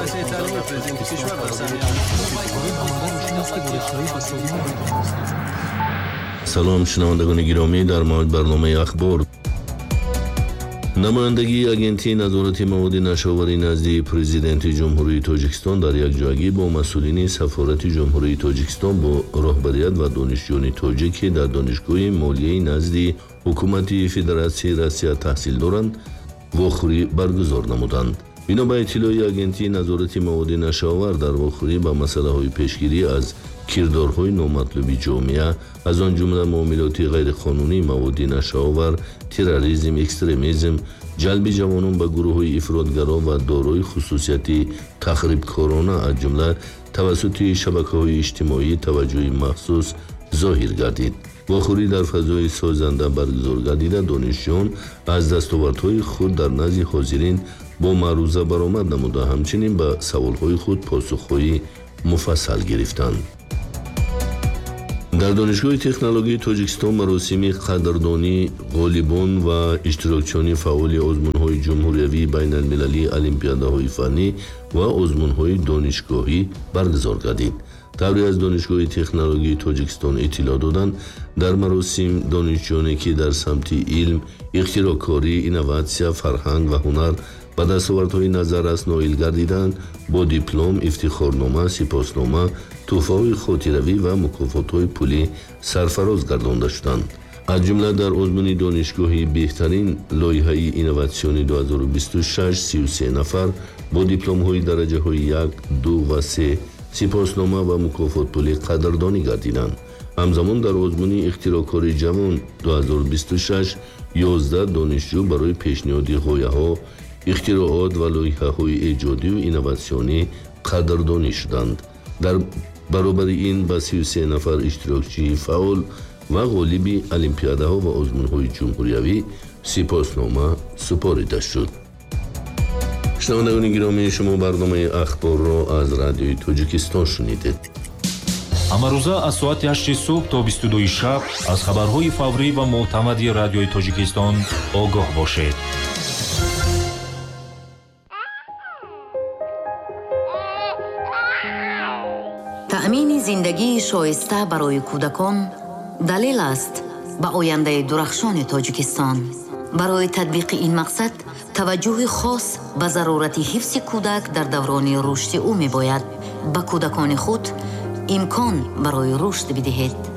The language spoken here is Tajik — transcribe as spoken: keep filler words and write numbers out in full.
салом шунавандагони гиромӣ, дар мавоид барномаи ахбор. намояндагии агентии назорати маводи нашоварӣ назди президенти ҷумҳурии Тоҷикистон дар якҷоягӣ бо масъулини сафорати ҷумҳурии Тоҷикистон бо роҳбарият ва донишҷӯёни тоҷик ки дар донишгоҳи молияи назди ҳукумати Федератсияи Россия таҳсил доранд, вохӯрӣ баргузор намуданд. бино ба иттилои агентии назорати маводи нашовар, дар вохӯрӣ ба масъалаҳои пешгирӣ аз кирдорҳои номатлуби ҷомеа, аз он ҷумла муомилоти ғайриқонунии маводи нашовар, терроризм, экстремизм, ҷалби ҷавонон ба гурӯҳҳои ифротгаро ва дорои хусусияти тахрибкорона аз ҷумла тавассути шабакаҳои иҷтимоӣ таваҷҷӯҳи махсус зоҳир гардид. вохӯрӣ дар фазои созанда баргузор гардида, донишҷӯён аз дастовардҳои худ дар назди ҳозирин бо маъруза баромад намуда, ҳамчунин ба саволҳои худ посухҳои муфассал гирифтанд. дар донишгоҳи технологии Тоҷикистон маросими қадрдонии ғолибон ва иштирокчиёни фаъоли озмунҳои ҷумҳуриявии байналмилалии олимпиадаҳои фаннӣ ва озмунҳои донишгоҳӣ баргузор гардид. тавре аз донишгоҳи технологии Тоҷикистон иттилоъ доданд, дар маросим донишҷӯёне ки дар самти илм, ихтироъкорӣ, инноватсия, фарҳанг ва ҳунар ба дастовардҳои назаррас ноил гардиданд, бо диплом, ифтихорнома, сипоснома, тӯҳфаҳои хотиравӣ ва мукофотҳои пулӣ сарфароз гардонда шуданд. аз ҷумла дар озмуни донишгоҳи беҳтарин лоиҳаи инноватсиони ду ҳазору бисту шаш си ю се нафар бо дипломҳои дараҷаҳои як, ду ва се, сипоснома ва мукофотпулӣ қадрдонӣ гардиданд. ҳамзамон дар озмуни ихтироъкори ҷавон ду ҳазору бисту шаш ёздаҳ донишҷӯ барои пешниҳоди ғояҳо, ихтироот ва лоиҳаҳои эҷодию инноватсионӣ қадрдонӣ шуданд. дар баробари ин ба си ю се нафар иштирокчии фаъол ва ғолиби олимпиадаҳо ва озмунҳои ҷумҳуриявӣ сипоснома супорида шуд. шунавандагони гиромӣ, шумо барномаи ахборро аз радиои Тоҷикистон шунидед. ҳамарӯза аз соати ҳашти субҳ то бисту дуи шаб аз хабарҳои фаврӣ ва мӯътамади радиои Тоҷикистон огоҳ бошед. таъмини зиндагии шоиста барои кӯдакон далел аст ба ояндаи дурахшони Тоҷикистон. барои татбиқи ин мақсад таваҷҷӯҳи хос ба зарурати ҳифзи кӯдак дар даврони рушди ӯ мебояд. ба кӯдакони худ имкон барои рушд бидиҳед.